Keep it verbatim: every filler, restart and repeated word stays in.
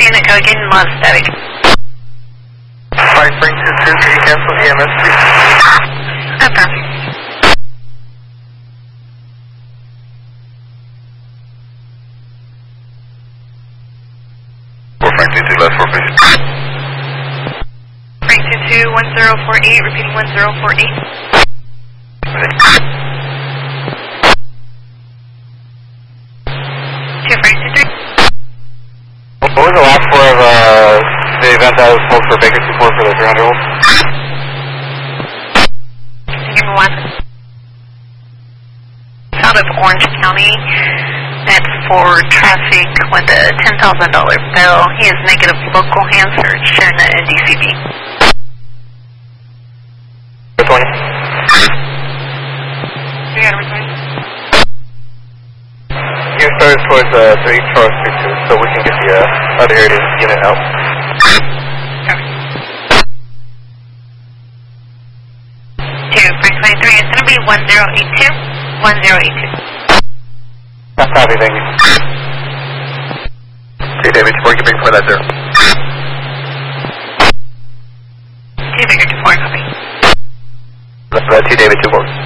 unit code, getting a lot of static. Five Frank two two, can you cancel E M S please? Okay. Four Frank two two, last four please. Frank two two, one zero four eight, repeating one zero four eight. Two Frank two three. What was the last four of uh, the event that was pulled for Baker two four for the three hundred volt? Give me one. Out of Orange County. That's for traffic with a ten thousand dollar bill. He has negative local hand search, sharing that in D C B. twenty. You got everything? You can start towards uh, three Charles three two, so we can get the uh, other area unit out. Two, Frank twenty-three, it's going to be one zero eight two, one zero eight two. That's copy, thank you. Okay, David, two four, keep for that zero. Two Victor two four, copy. That's uh, two David two four.